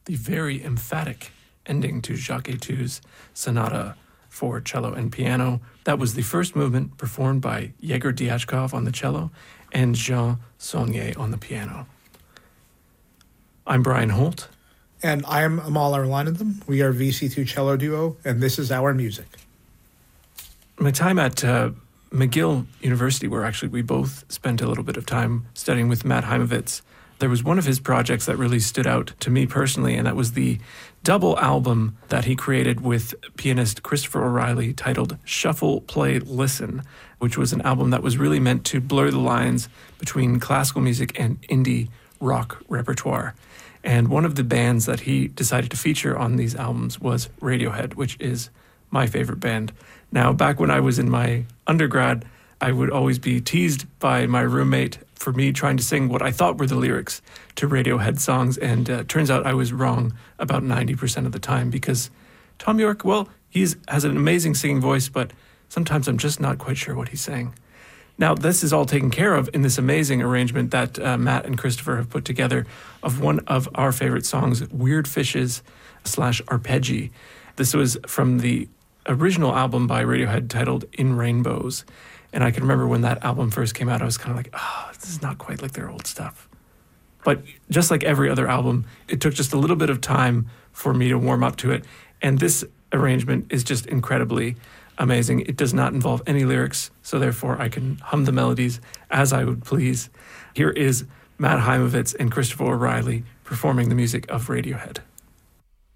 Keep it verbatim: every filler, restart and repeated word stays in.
the very emphatic ending to Jacques Etu's Sonata for cello and piano. That was the first movement performed by Yegor Diachkov on the cello and Jean Saulnier on the piano. I'm Brian Holt. And I'm Amal Arulanathan. We are V C two Cello Duo, and this is our music. My time at uh, McGill University, where actually we both spent a little bit of time studying with Matt Heimovitz, there was one of his projects that really stood out to me personally, and that was the double album that he created with pianist Christopher O'Reilly titled Shuffle, Play, Listen, which was an album that was really meant to blur the lines between classical music and indie rock repertoire. And one of the bands that he decided to feature on these albums was Radiohead, which is my favorite band. Now, back when I was in my undergrad, I would always be teased by my roommate for me trying to sing what I thought were the lyrics to Radiohead songs, and uh, turns out I was wrong about ninety percent of the time, because Thom Yorke, well, he has an amazing singing voice, but sometimes I'm just not quite sure what he's saying. Now, this is all taken care of in this amazing arrangement that uh, Matt and Christopher have put together of one of our favorite songs, Weird Fishes slash Arpeggi. This was from the original album by Radiohead titled In Rainbows. And I can remember when that album first came out, I was kind of like, oh, this is not quite like their old stuff. But just like every other album, it took just a little bit of time for me to warm up to it. And this arrangement is just incredibly amazing. It does not involve any lyrics, so therefore I can hum the melodies as I would please. Here is Matt Heimovitz and Christopher O'Reilly performing the music of Radiohead.